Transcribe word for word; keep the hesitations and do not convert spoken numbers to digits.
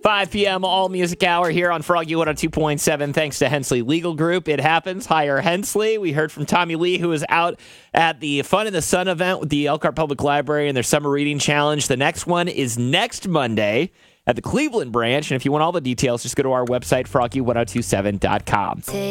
five p.m. All Music Hour here on Froggy one oh two point seven. Thanks to Hensley Legal Group. It happens. Hire Hensley. We heard from Tommy Lee, who was out at the Fun in the Sun event with the Elkhart Public Library and their Summer Reading Challenge. The next one is next Monday at the Cleveland branch. And if you want all the details, just go to our website, froggy ten twenty-seven dot com.